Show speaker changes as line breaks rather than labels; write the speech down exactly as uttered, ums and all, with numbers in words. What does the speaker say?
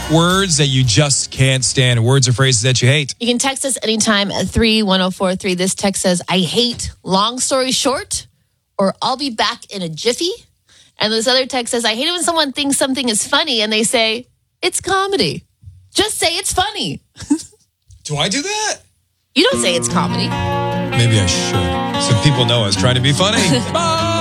words that you just can't stand, words or phrases that you hate.
You can text us anytime at three one zero four three. This text says, I hate long story short, or I'll be back in a jiffy. And this other text says, I hate it when someone thinks something is funny and they say, it's comedy. Just say it's funny.
Do I do that?
You don't say it's comedy.
Maybe I should. So people know I was trying to be funny. Bye.